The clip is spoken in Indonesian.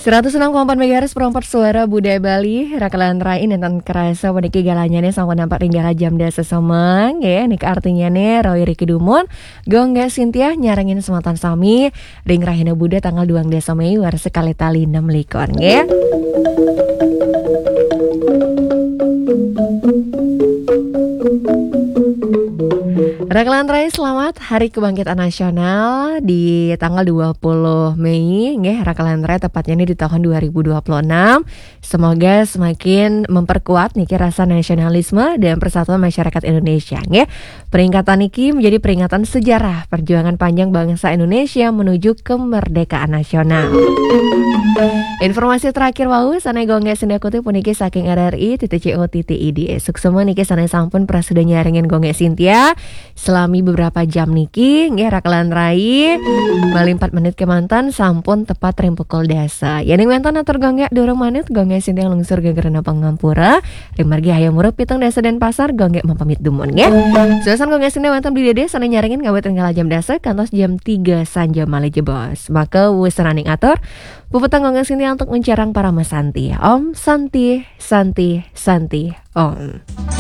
106,4 MHz perempat suara budaya Bali rakalan rain dan kerasa wadiki galanya nih sama nampak ringgala jam dasa somang ya nih artinya nih Roy Riki Dumon gongga Sintia nyarangin sematan sami ring rahina Buddha tanggal 2 desa Mei war sekali tali 6 likon ya. Rakalan Rai selamat Hari Kebangkitan Nasional di tanggal 20 Mei nggih Rakalan Rai tepatnya ini di tahun 2026. Semoga semakin memperkuat niki rasa nasionalisme dan persatuan masyarakat Indonesia nggih. Peringatan niki menjadi peringatan sejarah perjuangan panjang bangsa Indonesia menuju kemerdekaan nasional. Informasi terakhir wau sanai gongge sendakuti puniki saking RRI.co.id. Suksema niki sanai sampun presiden nyaringin gongge Sintia selami beberapa jam niki nggih rakalan rai bali 4 menit kemantan sampun tepat ring pukul dasa. Yang mantan atur gongge dorong manit gongge Sintia lungsur gegerana pangampura ring margi hayam murup pitung desa dan pasar gongge mempamit dumun nggih. Suasan gongge Sintia mantan di dede sanai nyaringin ngawet ring jam dasa kantos jam 3 sanja malih jebos. Maka wis raning atur puputang gongge Sintia untuk mencarang para mesanti. Om Santi Santi Santi Om.